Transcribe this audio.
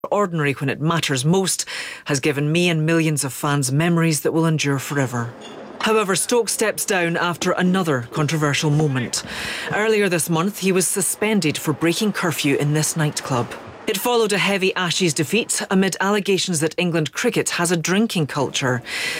ordinary when it matters most, has given me and millions of fans memories that will endure forever. However, Stokes steps down after another controversial moment. Earlier this month, he was suspended for breaking curfew in this nightclub. It followed a heavy Ashes defeat amid allegations that England cricket has a drinking culture.